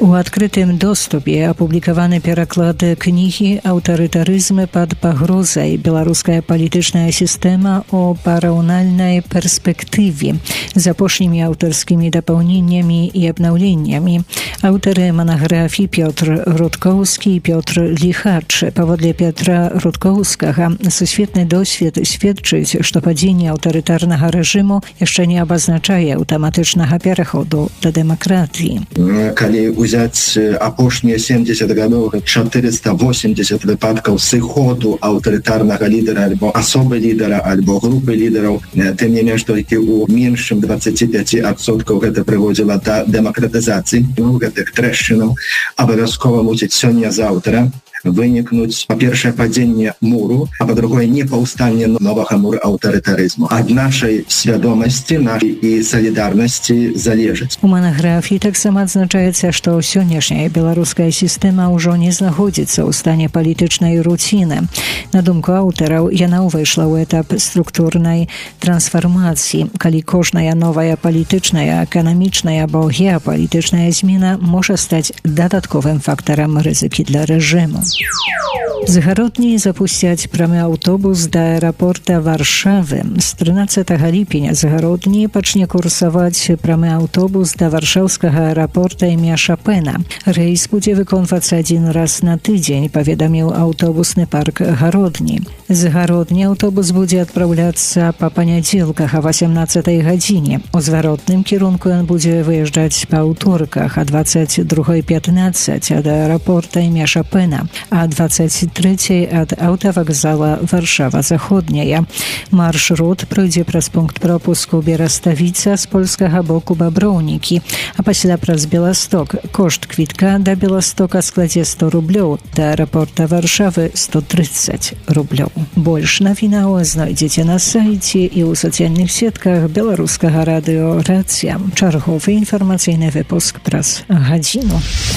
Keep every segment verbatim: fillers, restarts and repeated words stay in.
У адкрытым доступе апублікаваны пераклад кнігі «Аўтарытарызм пад пагрозай. Беларуская палітычная сістэма о параўнальнай перспектыве» з апошнімі аўтарскімі дапаўненнямі і абнаўленнямі. Аўтары манаграфій Пётр Рудкоўскі і Пётр Ліхач. Паводле Петра Рудкоўскага, сусветны досвед сведчыць, што падзенне аўтарытарнага рэжыму яшчэ не абазначае аўтаматычнага пераходу да дэмакратыі. Калі узяць апошнія семьдесят гадоў, чатырыста восемьдесят выпадкаў сыходу аўтарытарнага лідара альбо асобы лідара альбо групы лідараў, тым не менш толькі ў меншым дваццаці пяці адсоткаў гэта прыводзіла да дэмакратызацыі. Ну, гэтых трэшчынаў абавязкова мусіць сёння-заўтра вынікнуць, па-першае, падзенне муру, а па-другое, не паўстанне новага муру аўтарытарызму. Ад нашай свядомасці, нашай і салідарнасці залежыць. У манаграфіі таксама адзначаецца, што сённяшняя беларуская сістэма ўжо не знаходзіцца ў стане палітычнай руціны. На думку аўтараў, яна ўвайшла ў этап структурнай трансфармацыі, калі кожная новая палітычная, эканамічная або геапалітычная змена можа стаць дадатковым фактарам рызыкі для рэжыму. Загародні запусцяць прамы аўтобус да аэрапорта Варшавы. З трынаццатага ліпеня Загародні пачне курсаваць прамы аўтобус да варшаўскага аэрапорта імя Шапена. Рэйс будзе выконвацца адзін раз на тыдзень, паведаміў аўтобусны парк Гародні. З Гародні аўтобус будзе адпраўляцца па панядзелках а васямнаццатай гадзіне. У зваротным кірунку ён будзе выязджаць па аўторках а дваццаць другой пятнаццаць ад аэрапорта імя Шапена, а дваццаць трэцяй ад аўтавакзала Варшава-Заходняя. Маршрут пройдзе праз пункт пропуску Бераставіца з польскага боку Баброўнікі, а пасля праз Беласток. Кошт квітка да Беластока складзе сто рублёў, да аэрапорта Варшавы сто трыццаць рублёў. Больш навінаў знойдзеце на сайце і ў сацыяльных сетках беларускага радыё «Рацыя». Чарговы інфармацыйны выпуск праз гадзіну.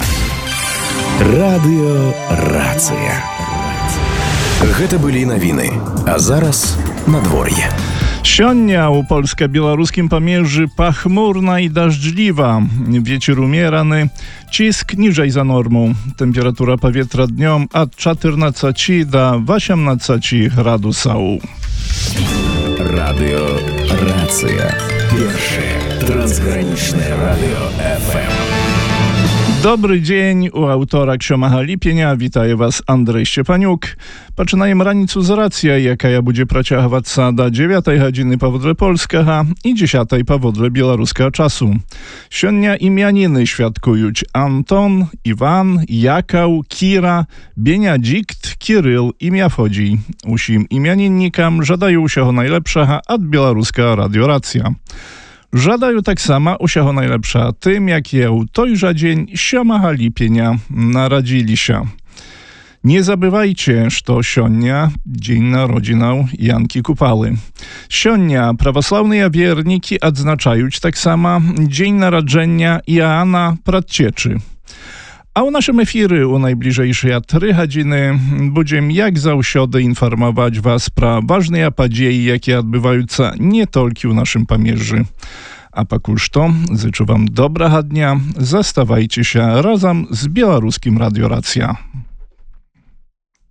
Радыё «Рацыя». Гэта былі навіны, а зараз надвор'е. Сёння ў польска-беларускім памежжы пахмурна і дажджліва. Вецер умераны, ціск ніжэй за норму. Тэмпература паветра днём ад чатырнаццаці да васямнаццаці градусаў. Радыё «Рацыя». Першае трансгранічнае радыё эф эм. Dobry dzień, u autora siódmego lipenia witaje was Andrzej Szczepaniuk. Poczynajem ranicu z racja, jaka ja będzie prociagowaca do dziewiątej godziny powodle polskiego i dziesiątej powodle białoruskiego czasu. Siódnia imianiny świadkujuć Anton, Iwan, Jakał, Kira, Beniadikt, Kiryl i Miachodzi. Usim imianinnikam żadają usieho najlepszego od białoruskiego Radio Racja. Żadają tak samo usieho najlepsza tym, jak je tojże dzień siódmego lipienia narodzili się. Nie zabywajcie, że sionia dzień narodzinał Janki Kupały. Sionia prawosławne wierniki odznaczają tak samo dzień narodzenia Joanna Pradcieczy. A u naszym efiry u najbliżejsze trzy godziny będziemy jak zawsze informować was pro ważne podzieje, jakie odbywają się nie tylko u naszym pamierzy. A pakuż to, życzę wam dobrego dnia, zastawajcie się razem z białoruskim Radio Racja.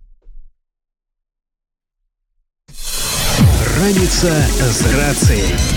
Раніца з рацыяй.